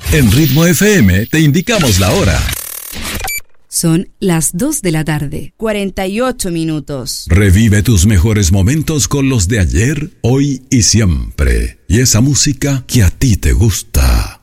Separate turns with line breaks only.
En Ritmo FM te indicamos la hora.
Son las 2 de la tarde, 48 minutos.
Revive tus mejores momentos con los de ayer, hoy y siempre. Y esa música que a ti te gusta.